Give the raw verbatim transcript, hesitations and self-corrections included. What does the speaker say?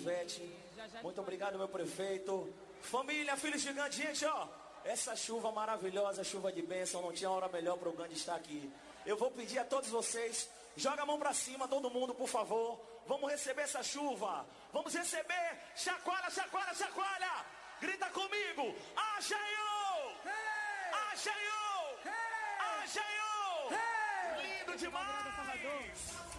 Ivete. Muito obrigado, meu prefeito. Família, filhos gigantes, gente, ó. Essa chuva maravilhosa, chuva de bênção, não tinha hora melhor para o Gandhi estar aqui. Eu vou pedir a todos vocês, joga a mão para cima, todo mundo, por favor. Vamos receber essa chuva. Vamos receber. Chacoalha, chacoalha, chacoalha. Grita comigo. Ajaio! Ajaio! Ajaio! Lindo demais!